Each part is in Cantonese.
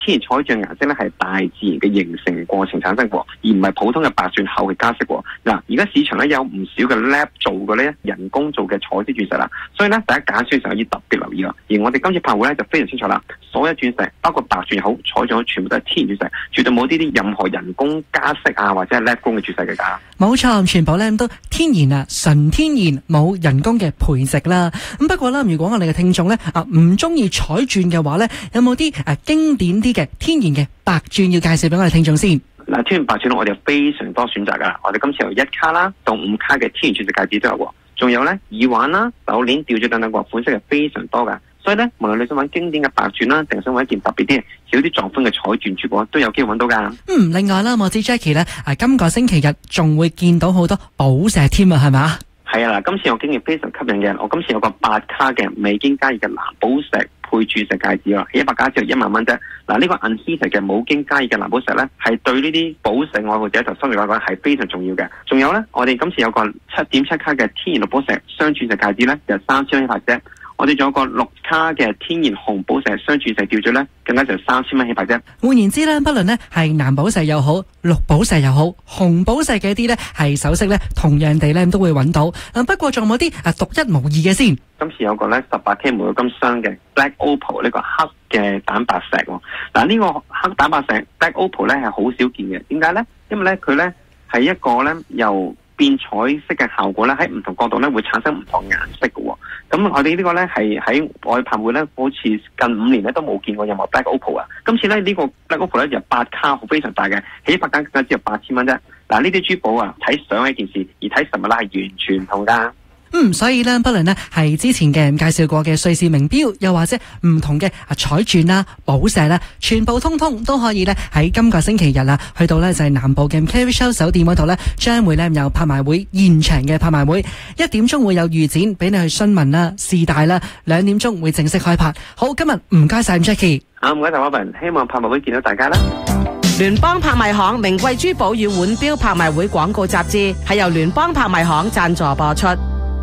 天然彩鑽嘅顏色咧係大自然嘅形成過程產生嘅，而唔係普通嘅白鑽後嘅加色。嗱，而家市場咧有唔少嘅 lab 做嘅咧人工做嘅彩色鑽石啦，所以咧大家揀選嘅時候要特別留意啦。而我哋今次拍會咧就非常清楚啦，所有鑽石包括白鑽又好彩鑽好，全部都係天然鑽石，絕對冇啲任何人工加色啊或者係 lab 工嘅鑽石嘅㗎。 冇錯，全部咧都天然啊，純天然，冇人工嘅培植啦。咁不過啦，如果我哋嘅聽眾咧唔中意彩鑽嘅話咧，有冇啲經典啲嘅天然嘅白鑽要介紹俾我哋聽眾先？ 嗱，天然白鑽我哋有非常多選擇噶，我哋今次由1卡啦到5卡嘅天然鑽石戒指都有，仲有咧耳環啦、手鏈、吊墜等等個款式係非常多噶。所以咧，無論你想揾經典嘅白鑽啦，定想揾一件特別啲、少啲撞寬嘅彩鑽珠寶，都有機會揾到噶。 另外啦，我知 Jackie 咧，今個星期日仲會見到好多寶石添啊，係咪？ 係啊，今次我經驗非常吸引嘅，我今次有個8卡嘅未經加熱嘅藍寶石配鑽石戒指啊，100加只係1萬蚊啫。嗱，呢個 unheated 嘅冇經加熱嘅藍寶石咧，係對呢啲寶石愛好者就心嚟講係非常重要嘅。仲有咧，我哋今次有個7.7卡嘅天然綠寶石雙鑽石戒指咧，就3000蚊一塊啫。我哋仲有個6卡嘅天然紅寶石雙鑽石吊墜咧，更加就3000蚊起拍啫。 換言之咧，不論咧係藍寶石又好，綠寶石又好，紅寶石嘅一啲咧係首飾咧，同樣地咧都會揾到。不過仲有冇啲獨一無二嘅先？ 今次有個咧18K 玫瑰金鑲嘅 Black Opal 呢個黑嘅蛋白石喎。嗱，呢個黑蛋白石 Black Opal 咧係好少見嘅。點解咧？因為咧佢咧係一個咧由變彩色嘅效果咧，喺唔同角度咧會產生唔同顏色嘅喎。咁我哋呢個咧係喺我哋拍會咧，好似近5年咧都冇見過任何 Black Opal 啊。今次咧呢個 Black Opal 咧就8卡，非常大嘅，起拍價只有8000蚊啫。嗱，呢啲珠寶啊，睇相係一件事，而睇實物咧係完全唔同噶。 所以咧，不論呢係之前嘅介紹過嘅瑞士名錶，又或者唔同嘅彩鑽啦、寶石啦，全部通通都可以咧喺今個星期日啦，去到咧就係南部嘅 Carry Show 手店嗰度咧，將會咧有拍賣會現場嘅拍賣會，1點鐘會有預展俾你去詢問啦、試戴啦，2點鐘會正式開拍。好，今日唔該晒 Jackie， 唔該晒 Robin， 希望拍賣會見到大家啦。 聯邦拍賣行名貴珠寶與腕錶拍賣會廣告雜誌係由聯邦拍賣行贊助播出。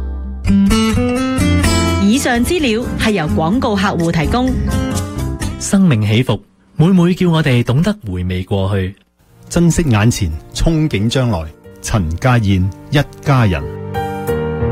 以上資料係由廣告客戶提供。 生命起伏，每叫我哋懂得回味過去， 珍惜眼前，憧憬將來。陳家燕一家人。